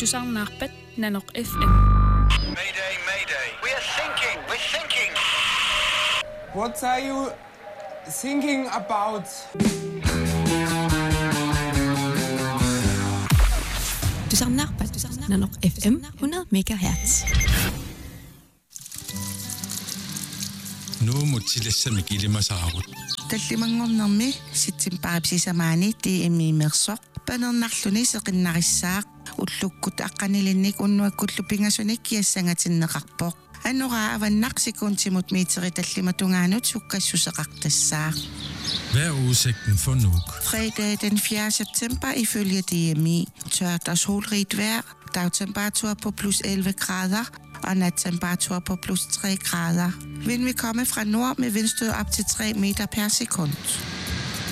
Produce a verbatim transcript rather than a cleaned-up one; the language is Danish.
Tusarnaarpat Nanoq F M. Mayday, mayday. We are thinking, we're thinking. What are you thinking about? Tusarnaarpat Nanoq F M hundrede megahertz. Nu mutilassa kilimasaarut. Tallimangornermi sitsimparipsisamaani tiimimersoq panernerluni seqinnarissaaq ullukkut aqqanilinnik unnuakkullu pingassunik kiassangatinneqarpoq anora avannaqsikuntimut miiteri tallimatungaanut sukkassuseqartassaaq. Hvad er udsigten for Nuuk? Fredag den fjerde september ifølge D M I. Tørt og solrigt vejr. Dagtemperatur på plus elleve grader og nattemperatur på plus tre grader. Vind vil komme fra nord med vindstød op til tre meter per sekund.